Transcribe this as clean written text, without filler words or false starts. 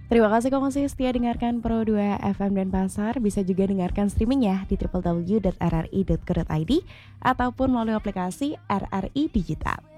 Terima kasih kamu masih setia dengarkan Pro 2 FM dan Pasar. Bisa juga dengarkan streaming ya di www.rri.co.id ataupun melalui aplikasi RRI Digital.